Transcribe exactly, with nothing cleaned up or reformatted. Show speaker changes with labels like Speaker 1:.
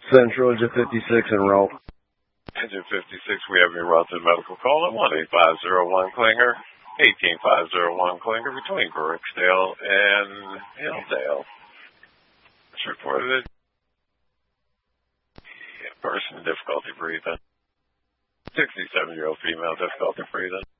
Speaker 1: Central, engine fifty-six en route.
Speaker 2: Engine fifty-six, we have your route to the medical call at one eight five zero one Klinger, eighteen five zero one Klinger between Bricksdale and Hilldale. It's reported that person difficulty breathing. sixty-seven-year-old female difficulty breathing.